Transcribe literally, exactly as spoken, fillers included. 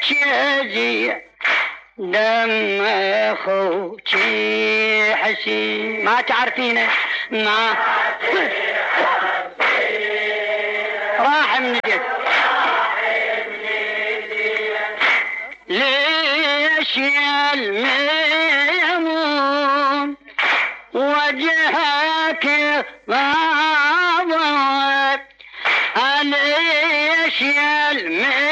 يجي دم اخوك حسين ما تعرفينه ما راح من جد ليش يا الميمون وجهك ضابط ليش يا الميمون